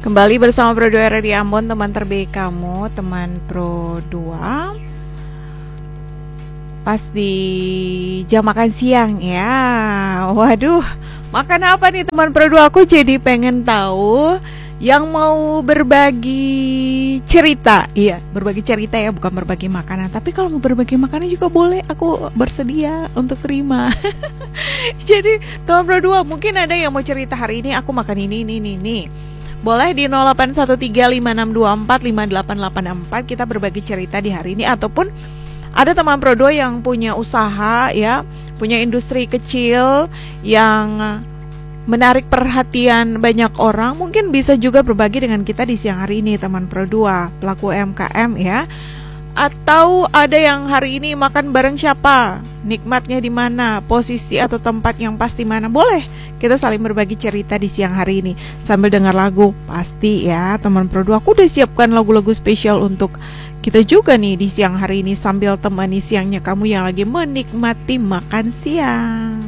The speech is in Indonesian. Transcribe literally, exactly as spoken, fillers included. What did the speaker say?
Kembali bersama Pro dua R di Ambon, teman terbaik kamu, teman Pro dua. Pas di jam makan siang ya. Waduh, makan apa nih teman Pro dua? Aku jadi pengen tahu. Yang mau berbagi cerita. Iya, berbagi cerita ya, bukan berbagi makanan. Tapi kalau mau berbagi makanan juga boleh, aku bersedia untuk terima. Jadi teman Pro dua, mungkin ada yang mau cerita hari ini aku makan ini, ini, ini, ini. Boleh di nol delapan satu tiga lima enam dua empat lima delapan delapan empat kita berbagi cerita di hari ini. Ataupun ada teman Pro dua yang punya usaha ya, punya industri kecil yang menarik perhatian banyak orang, mungkin bisa juga berbagi dengan kita di siang hari ini teman Pro dua, pelaku U M K M ya. Atau ada yang hari ini makan bareng siapa, nikmatnya di mana, posisi atau tempat yang pasti mana, boleh kita saling berbagi cerita di siang hari ini sambil dengar lagu. Pasti ya teman Pro dua, aku udah siapkan lagu-lagu spesial untuk kita juga nih di siang hari ini sambil temani siangnya kamu yang lagi menikmati makan siang.